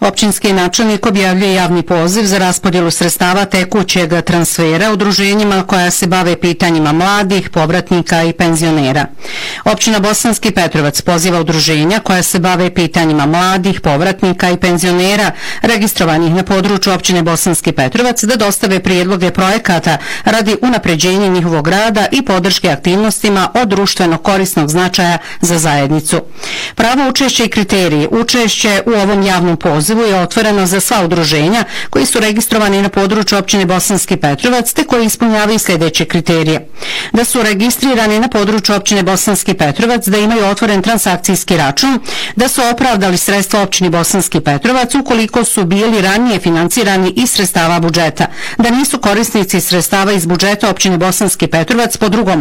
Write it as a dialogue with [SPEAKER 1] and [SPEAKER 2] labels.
[SPEAKER 1] Općinski načelnik objavljuje javni poziv za raspodjelu sredstava tekućeg transfera udruženjima koja se bave pitanjima mladih, povratnika i penzionera. Općina Bosanski Petrovac poziva udruženja koja se bave pitanjima mladih, povratnika i penzionera registrovanih na području općine Bosanski Petrovac da dostave prijedloge projekata radi unapređenja njihovog rada i podrške aktivnostima od društveno korisnog značaja za zajednicu. Pravo učešća i kriteriji. Učešće u ovom javnom pozivu je otvoreno za sva udruženja koji su registrovani na području općine Bosanski Petrovac te koji ispunjavaju sljedeće kriterije. Da su registrirani na području općine Bosanski Petrovac, da imaju otvoren transakcijski račun, da su opravdali sredstva općini Bosanski Petrovac ukoliko su bili ranije financirani iz sredstava budžeta, da nisu korisnici sredstava iz budžeta općine Bosanski Petrovac po drugom